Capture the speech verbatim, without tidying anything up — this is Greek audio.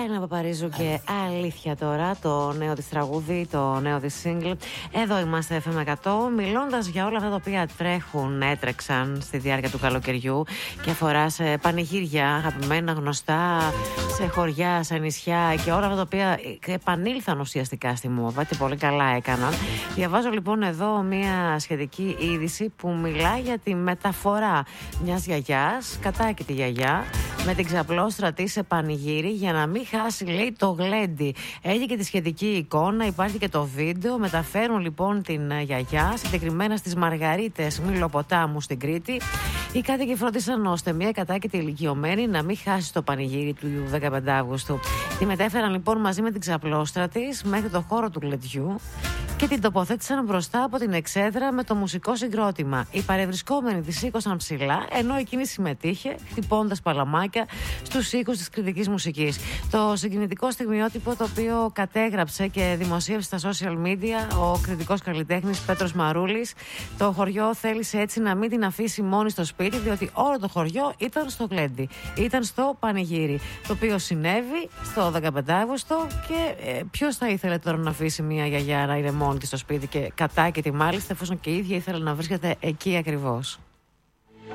Έλενα Παπαρίζου και Αλήθεια τώρα, το νέο της τραγούδι, το νέο της single. Εδώ είμαστε εφ εμ εκατό, μιλώντας για όλα αυτά τα οποία τρέχουν, έτρεξαν στη διάρκεια του καλοκαιριού και αφορά σε πανηγύρια αγαπημένα, γνωστά, σε χωριά, σε νησιά και όλα αυτά τα οποία επανήλθαν ουσιαστικά στη μόδα και πολύ καλά έκαναν. Διαβάζω λοιπόν εδώ μια σχετική είδηση που μιλάει για τη μεταφορά μιας γιαγιάς, κατάκητη γιαγιά, με την ξαπλώστρα σε πανηγύρι για να μην χάσει, λέει, το γλέντι. Έχει και τη σχετική εικόνα, υπάρχει και το βίντεο. Μεταφέρουν λοιπόν την γιαγιά, συγκεκριμένα στις Μαργαρίτες Μήλο-Ποτάμου στην Κρήτη. Οι κάτοικοι φρόντισαν ώστε μια κατάκητη ηλικιωμένη να μην χάσει το πανηγύρι του δεκαπέντε Αυγούστου. Τη μετέφεραν λοιπόν μαζί με την ξαπλώστρα της μέχρι το χώρο του γλεντιού και την τοποθέτησαν μπροστά από την εξέδρα με το μουσικό συγκρότημα. Οι παρευρισκόμενοι τη σήκωσαν ψηλά, ενώ εκείνη συμμετείχε, χτυπώντας παλαμάκια στους ήχους της κριτικής μουσικής. Το συγκινητικό στιγμιότυπο, το οποίο κατέγραψε και δημοσίευσε στα social media ο κριτικός καλλιτέχνης Πέτρος Μαρούλης, το χωριό θέλησε έτσι να μην την αφήσει μόνη στο σπίτι, διότι όλο το χωριό ήταν στο γλέντι, ήταν στο πανηγύρι, το οποίο συνέβη στο δεκαπέντε Αύγουστο. Και ε, ποιος θα ήθελε τώρα να αφήσει μια γιαγιά να είναι μόνη της στο σπίτι και κατάκητη, μάλιστα, εφόσον και η ίδια ήθελε να βρίσκεται εκεί ακριβώς.